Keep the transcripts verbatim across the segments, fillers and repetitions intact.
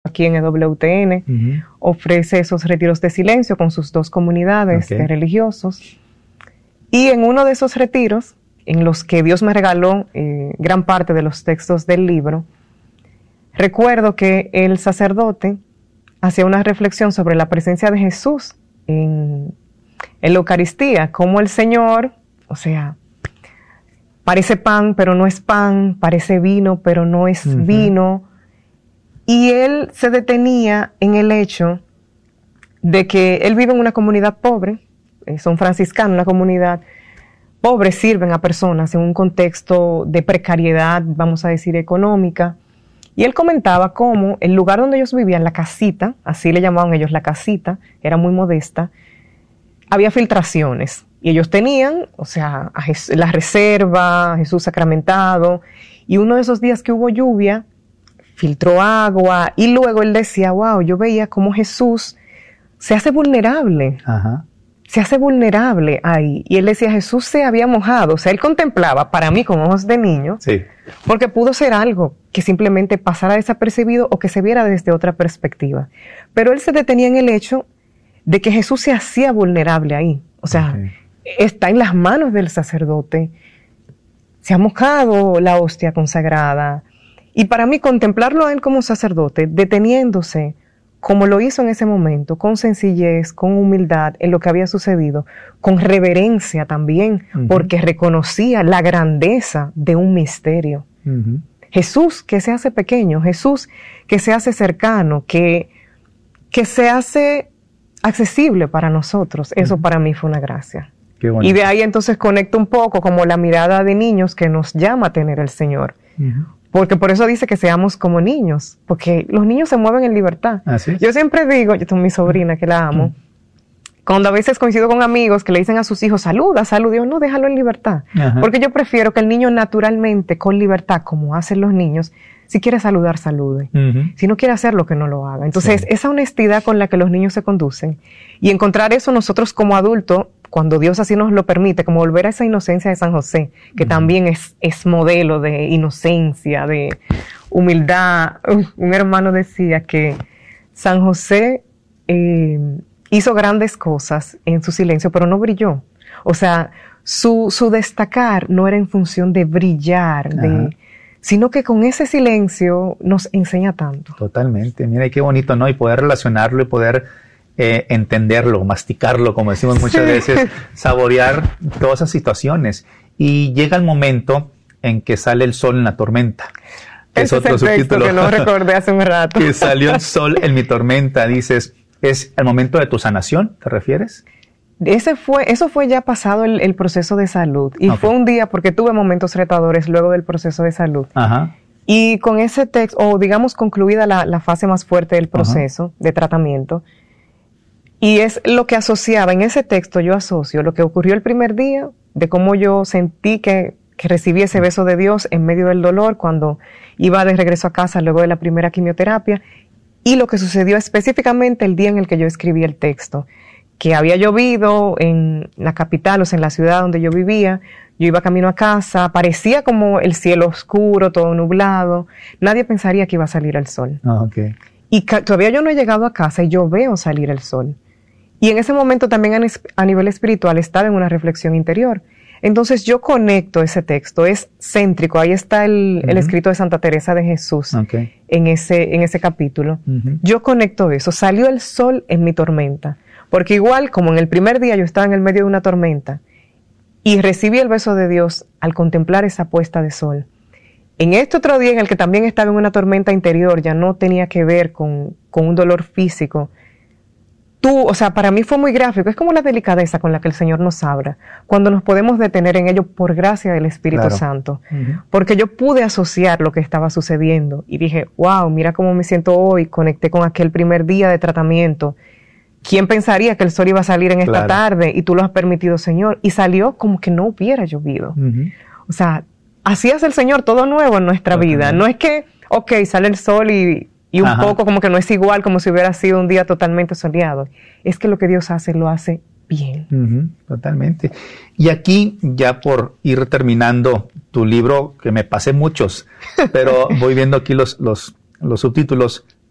aquí en E W T N, uh-huh. ofrece esos retiros de silencio con sus dos comunidades okay. de religiosos. Y en uno de esos retiros, en los que Dios me regaló eh, gran parte de los textos del libro, recuerdo que el sacerdote hacía una reflexión sobre la presencia de Jesús en, en la Eucaristía, como el Señor, o sea, parece pan, pero no es pan, parece vino, pero no es uh-huh. vino. Y él se detenía en el hecho de que él vive en una comunidad pobre, eh, son franciscanos, una comunidad pobre, sirven a personas en un contexto de precariedad, vamos a decir, económica. Y él comentaba cómo el lugar donde ellos vivían, la casita, así le llamaban ellos la casita, era muy modesta, había filtraciones. Y ellos tenían, o sea, a Jes- la reserva, Jesús sacramentado, y uno de esos días que hubo lluvia, filtró agua, y luego él decía, wow, yo veía cómo Jesús se hace vulnerable, Ajá. se hace vulnerable ahí. Y él decía, Jesús se había mojado, o sea, él contemplaba, para mí con ojos de niño, sí. porque pudo ser algo que simplemente pasara desapercibido o que se viera desde otra perspectiva. Pero él se detenía en el hecho de que Jesús se hacía vulnerable ahí, o sea, okay. está en las manos del sacerdote, se ha mojado la hostia consagrada. Y para mí contemplarlo a él como sacerdote, deteniéndose, como lo hizo en ese momento, con sencillez, con humildad en lo que había sucedido, con reverencia también, uh-huh. porque reconocía la grandeza de un misterio. Uh-huh. Jesús que se hace pequeño, Jesús que se hace cercano, que, que se hace accesible para nosotros, eso uh-huh. para mí fue una gracia. Qué bonito. Y de ahí entonces conecto un poco como la mirada de niños que nos llama a tener el Señor. Uh-huh. Porque por eso dice que seamos como niños, porque los niños se mueven en libertad. ¿Ah, sí? Yo siempre digo, yo tengo mi sobrina que la amo, mm. cuando a veces coincido con amigos que le dicen a sus hijos, saluda, saluda, yo no, déjalo en libertad. Ajá. Porque yo prefiero que el niño naturalmente, con libertad, como hacen los niños, si quiere saludar, salude. Uh-huh. Si no quiere hacerlo, que no lo haga. Entonces, sí. esa honestidad con la que los niños se conducen, y encontrar eso nosotros como adultos, cuando Dios así nos lo permite, como volver a esa inocencia de San José, que uh-huh. también es, es modelo de inocencia, de humildad. Un hermano decía que San José eh, hizo grandes cosas en su silencio, pero no brilló. O sea, su, su destacar no era en función de brillar, uh-huh. de, sino que con ese silencio nos enseña tanto. Totalmente. Mira, qué bonito, ¿no? Y poder relacionarlo y poder Eh, entenderlo, masticarlo, como decimos muchas sí. veces, saborear todas esas situaciones. Y llega el momento en que sale el sol en la tormenta. Ese es otro es el subtítulo que no recordé hace un rato. Que salió el sol en mi tormenta, dices, ¿es el momento de tu sanación, te refieres? Ese fue, eso fue ya pasado el, el proceso de salud. Y okay. fue un día, porque tuve momentos retadores luego del proceso de salud. Ajá. Y con ese texto, o digamos concluida la, la fase más fuerte del proceso Ajá. de tratamiento, y es lo que asociaba, en ese texto yo asocio lo que ocurrió el primer día, de cómo yo sentí que, que recibí ese beso de Dios en medio del dolor cuando iba de regreso a casa luego de la primera quimioterapia, y lo que sucedió específicamente el día en el que yo escribí el texto, que había llovido en la capital, o sea, en la ciudad donde yo vivía. Yo iba camino a casa, parecía como el cielo oscuro, todo nublado, nadie pensaría que iba a salir el sol. Oh, okay. Y ca- todavía yo no he llegado a casa y yo veo salir el sol. Y en ese momento también a, a nivel espiritual estaba en una reflexión interior. Entonces yo conecto ese texto, es céntrico, ahí está el, uh-huh. el escrito de Santa Teresa de Jesús okay. en, ese, en ese capítulo. Uh-huh. Yo conecto eso, salió el sol en mi tormenta, porque igual como en el primer día yo estaba en el medio de una tormenta y recibí el beso de Dios al contemplar esa puesta de sol. En este otro día en el que también estaba en una tormenta interior, ya no tenía que ver con, con un dolor físico, Tú, o sea, para mí fue muy gráfico, es como la delicadeza con la que el Señor nos habla, cuando nos podemos detener en ello por gracia del Espíritu claro. Santo, uh-huh. porque yo pude asociar lo que estaba sucediendo y dije, wow, mira cómo me siento hoy, conecté con aquel primer día de tratamiento, ¿quién pensaría que el sol iba a salir en esta claro. tarde? Y tú lo has permitido, Señor, y salió como que no hubiera llovido, uh-huh. o sea, así hace el Señor todo nuevo en nuestra okay. vida, no es que, ok, sale el sol y... Y un Ajá. poco como que no es igual como si hubiera sido un día totalmente soleado. Es que lo que Dios hace, lo hace bien. Uh-huh, totalmente. Y aquí, ya por ir terminando tu libro, que me pasé muchos, pero voy viendo aquí los, los, los subtítulos.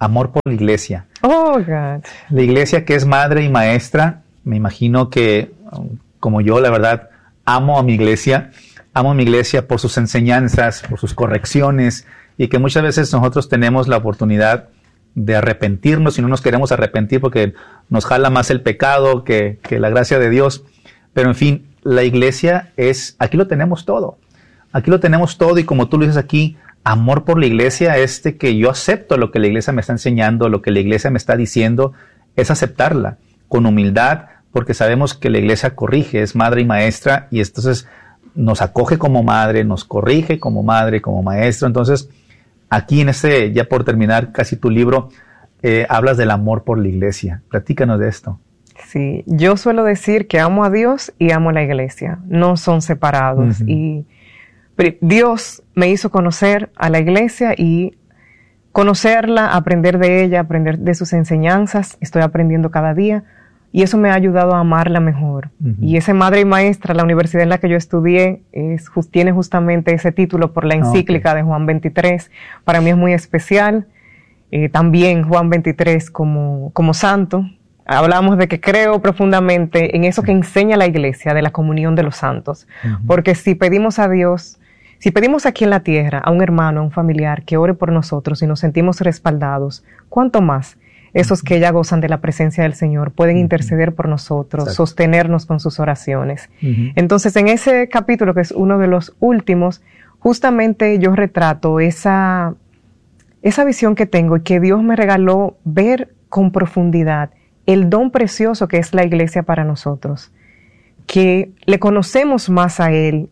amor por la iglesia. Oh, God. La iglesia que es madre y maestra, me imagino que, como yo, la verdad, amo a mi iglesia, amo a mi iglesia por sus enseñanzas, por sus correcciones, y que muchas veces nosotros tenemos la oportunidad de arrepentirnos y no nos queremos arrepentir porque nos jala más el pecado que, que la gracia de Dios. Pero en fin, la iglesia es, aquí lo tenemos todo. Aquí lo tenemos todo y como tú lo dices aquí, amor por la iglesia es de que yo acepto lo que la iglesia me está enseñando, lo que la iglesia me está diciendo, es aceptarla con humildad, porque sabemos que la iglesia corrige, es madre y maestra, y entonces nos acoge como madre, nos corrige como madre, como maestro. Entonces, aquí en este, ya por terminar casi tu libro, eh, hablas del amor por la iglesia. Platícanos de esto. Sí, yo suelo decir que amo a Dios y amo a la iglesia, no son separados. Uh-huh. Y Dios me hizo conocer a la iglesia y conocerla, aprender de ella, aprender de sus enseñanzas. Estoy aprendiendo cada día y eso me ha ayudado a amarla mejor. Uh-huh. Y esa madre y maestra, la universidad en la que yo estudié, es, tiene justamente ese título por la encíclica okay. de Juan veintitrés. Para mí es muy especial. Eh, también Juan veintitrés como, como santo. Hablamos de que creo profundamente en eso que enseña la iglesia, de la comunión de los santos. Uh-huh. Porque si pedimos a Dios, si pedimos aquí en la tierra a un hermano, a un familiar que ore por nosotros y nos sentimos respaldados, ¿cuánto más esos que ya gozan de la presencia del Señor pueden uh-huh. interceder por nosotros, exacto. sostenernos con sus oraciones? Uh-huh. Entonces, en ese capítulo, que es uno de los últimos, justamente yo retrato esa, esa visión que tengo y que Dios me regaló ver con profundidad el don precioso que es la iglesia para nosotros, que le conocemos más a Él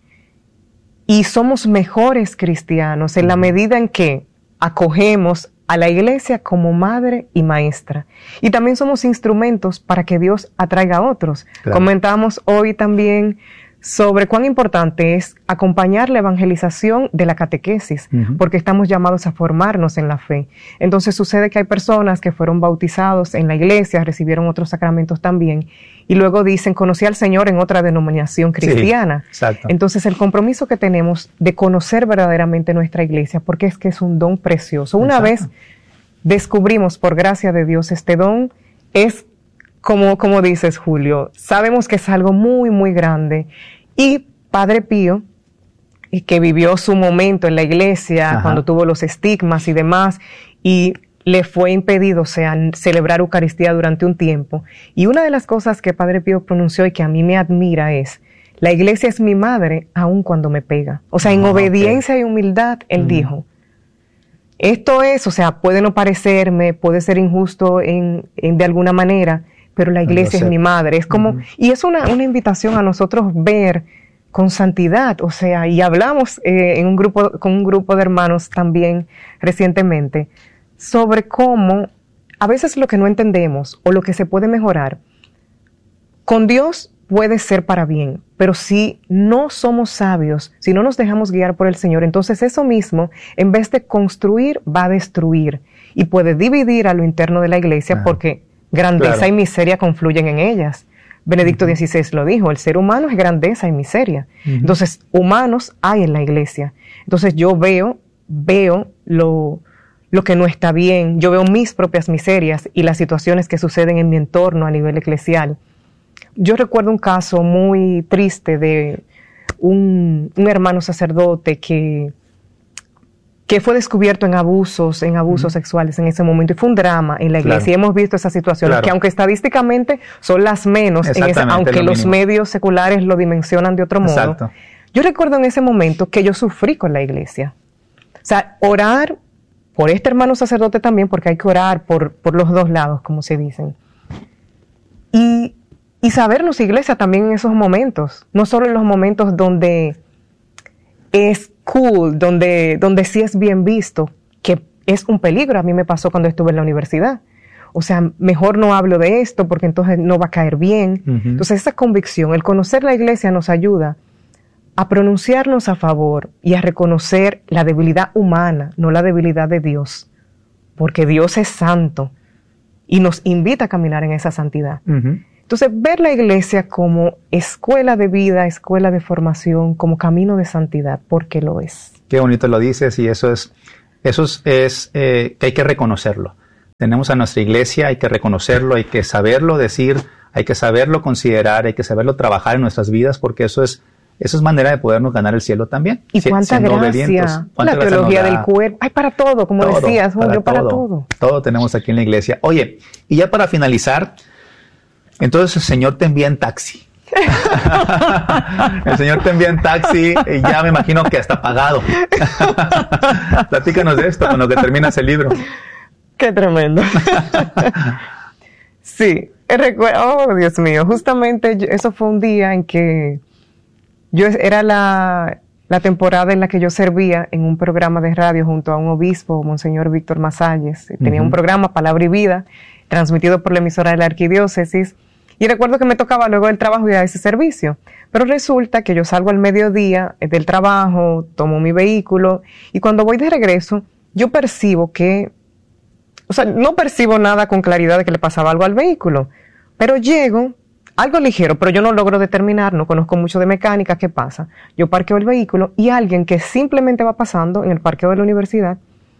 y somos mejores cristianos en la medida en que acogemos a la iglesia como madre y maestra. Y también somos instrumentos para que Dios atraiga a otros. Claro. Comentamos hoy también sobre cuán importante es acompañar la evangelización de la catequesis, uh-huh. porque estamos llamados a formarnos en la fe. Entonces sucede que hay personas que fueron bautizados en la iglesia, recibieron otros sacramentos también, y luego dicen, conocí al Señor en otra denominación cristiana. Sí, exacto. Entonces el compromiso que tenemos de conocer verdaderamente nuestra iglesia, porque es que es un don precioso. Una exacto. vez descubrimos por gracia de Dios este don, es Como, como dices, Julio, sabemos que es algo muy, muy grande. Y Padre Pío, que vivió su momento en la iglesia, ajá. cuando tuvo los estigmas y demás, y le fue impedido, o sea, celebrar Eucaristía durante un tiempo. Y una de las cosas que Padre Pío pronunció y que a mí me admira es, la iglesia es mi madre aun cuando me pega. O sea, en ah, obediencia okay. y humildad, él mm. dijo, esto es, o sea, puede no parecerme, puede ser injusto en, en de alguna manera, pero la iglesia es mi madre. Es como, uh-huh. y es una, una invitación a nosotros ver con santidad, o sea, y hablamos eh, en un grupo, con un grupo de hermanos también recientemente, sobre cómo a veces lo que no entendemos o lo que se puede mejorar, con Dios puede ser para bien, pero si no somos sabios, si no nos dejamos guiar por el Señor, entonces eso mismo, en vez de construir, va a destruir y puede dividir a lo interno de la iglesia, uh-huh. porque grandeza claro. y miseria confluyen en ellas. Benedicto uh-huh. dieciséis lo dijo, el ser humano es grandeza y miseria. Uh-huh. Entonces, humanos hay en la iglesia. Entonces, yo veo, veo lo, lo que no está bien, yo veo mis propias miserias y las situaciones que suceden en mi entorno a nivel eclesial. Yo recuerdo un caso muy triste de un, un hermano sacerdote que... que fue descubierto en abusos, en abusos uh-huh. sexuales en ese momento, y fue un drama en la iglesia, claro. y hemos visto esas situaciones, claro. que aunque estadísticamente son las menos, en ese, aunque los mínimo. medios seculares lo dimensionan de otro modo, exacto. yo recuerdo en ese momento que yo sufrí con la iglesia. O sea, orar por este hermano sacerdote también, porque hay que orar por, por los dos lados, como se dicen, y, y sabernos iglesia también en esos momentos, no solo en los momentos donde es cool, donde, donde sí es bien visto, que es un peligro. A mí me pasó cuando estuve en la universidad. O sea, mejor no hablo de esto porque entonces no va a caer bien. Uh-huh. Entonces esa convicción, el conocer la iglesia nos ayuda a pronunciarnos a favor y a reconocer la debilidad humana, no la debilidad de Dios, porque Dios es santo y nos invita a caminar en esa santidad. Uh-huh. Entonces, ver la iglesia como escuela de vida, escuela de formación, como camino de santidad, porque lo es. Qué bonito lo dices, y eso es Eso es, es eh, que hay que reconocerlo. Tenemos a nuestra iglesia, hay que reconocerlo, hay que saberlo decir, hay que saberlo considerar, hay que saberlo trabajar en nuestras vidas, porque eso es, eso es manera de podernos ganar el cielo también. Y cuánta gracia, la teología del cuerpo, hay para todo, como todo, decías, Julio, para, para todo, todo. Todo tenemos aquí en la iglesia. Oye, y ya para finalizar, entonces el Señor te envía en taxi. El Señor te envía en taxi y ya me imagino que hasta pagado. Platícanos de esto con lo que terminas el libro. Qué tremendo. Sí, recuerdo, oh Dios mío, justamente yo, eso fue un día en que yo era la, la temporada en la que yo servía en un programa de radio junto a un obispo, Monseñor Víctor Masalles. Tenía uh-huh. un programa, Palabra y Vida, transmitido por la emisora de la Arquidiócesis. Y recuerdo que me tocaba luego del trabajo ir a ese servicio. Pero resulta que yo salgo al mediodía del trabajo, tomo mi vehículo, y cuando voy de regreso, yo percibo que, o sea, no percibo nada con claridad de que le pasaba algo al vehículo, pero llego, algo ligero, pero yo no logro determinar, no conozco mucho de mecánica, ¿qué pasa? Yo parqueo el vehículo y alguien que simplemente va pasando en el parqueo de la universidad,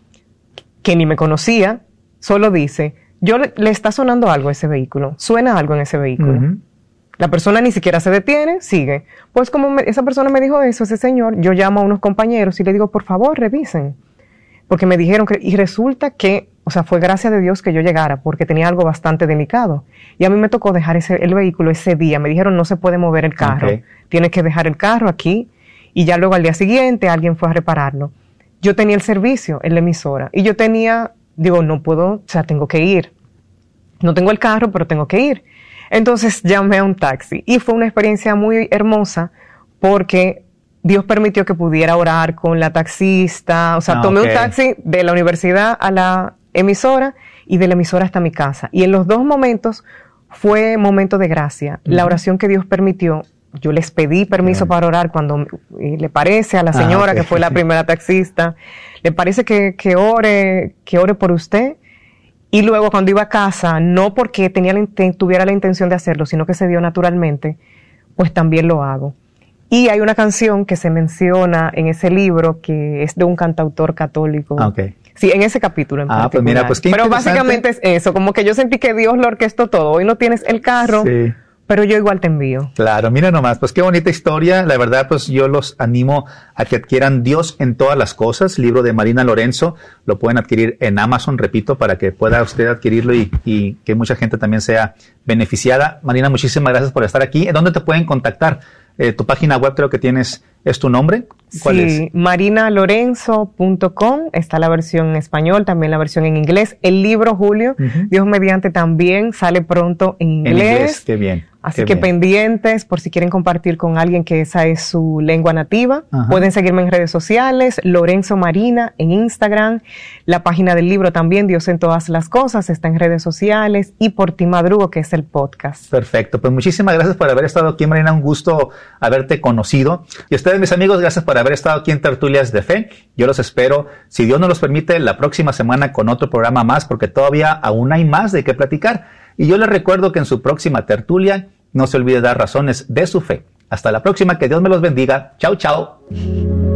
que ni me conocía, solo dice, yo le, le está sonando algo a ese vehículo, suena algo en ese vehículo. Uh-huh. La persona ni siquiera se detiene, sigue. Pues como me, esa persona me dijo eso, ese señor, yo llamo a unos compañeros y le digo, por favor, revisen. Porque me dijeron que, y resulta que, o sea, fue gracia de Dios que yo llegara, porque tenía algo bastante delicado. Y a mí me tocó dejar ese, el vehículo ese día. Me dijeron, no se puede mover el carro. Okay. Tienes que dejar el carro aquí. Y ya luego al día siguiente alguien fue a repararlo. Yo tenía el servicio en la emisora. Y yo tenía, digo, no puedo, o sea, tengo que ir. No tengo el carro, pero tengo que ir. Entonces llamé a un taxi. Y fue una experiencia muy hermosa porque Dios permitió que pudiera orar con la taxista. O sea, ah, tomé okay. un taxi de la universidad a la emisora y de la emisora hasta mi casa. Y en los dos momentos fue momento de gracia. Uh-huh. La oración que Dios permitió, yo les pedí permiso uh-huh. para orar cuando eh, le parece a la señora, ah, okay. que fue la primera taxista, le parece que, que ore, que ore por usted. Y luego cuando iba a casa, no porque tenía la inten- tuviera la intención de hacerlo, sino que se dio naturalmente, pues también lo hago. Y hay una canción que se menciona en ese libro que es de un cantautor católico. Okay. Sí, en ese capítulo en ah, particular. Pues mira, pues qué Pero básicamente es eso, como que yo sentí que Dios lo orquestó todo. Hoy no tienes el carro, sí. pero yo igual te envío. Claro, mira nomás, pues qué bonita historia. La verdad, pues yo los animo a que adquieran Dios en todas las cosas. Libro de Marina Lorenzo, lo pueden adquirir en Amazon, repito, para que pueda usted adquirirlo y, y que mucha gente también sea beneficiada. Marina, muchísimas gracias por estar aquí. ¿En dónde te pueden contactar? Eh, tu página web creo que tienes, ¿es tu nombre? ¿Cuál sí, es? marina lorenzo punto com, está la versión en español, también la versión en inglés. El libro, Julio, uh-huh. Dios mediante, también sale pronto en inglés. En inglés, qué bien. Así qué que bien. Pendientes, por si quieren compartir con alguien que esa es su lengua nativa. Uh-huh. Pueden seguirme en redes sociales, Lorenzo Marina en Instagram, la página del libro también, Dios en todas las cosas, está en redes sociales, y Por ti madrugo, que es el podcast. Perfecto, pues muchísimas gracias por haber estado aquí, Marina, un gusto haberte conocido. Y ustedes, mis amigos, gracias por haber estado aquí en Tertulias de Fe. Yo los espero, si Dios nos los permite, la próxima semana con otro programa más, porque todavía aún hay más de qué platicar. Y yo les recuerdo que en su próxima tertulia no se olvide dar razones de su fe. Hasta la próxima, que Dios me los bendiga. Chao, chao.